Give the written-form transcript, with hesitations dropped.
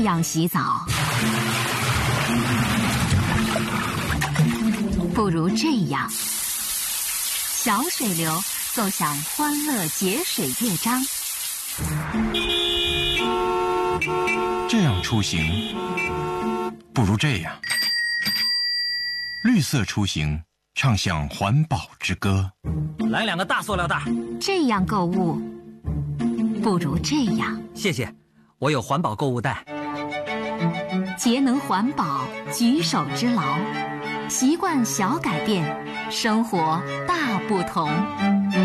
这样洗澡，不如这样。小水流奏响欢乐节水乐章。 这样出行，不如这样。绿色出行，唱响环保之歌。 来2个大塑料袋。 这样购物，不如这样。 谢谢，我有环保购物袋。 节能环保，举手之劳，习惯小改变，生活大不同。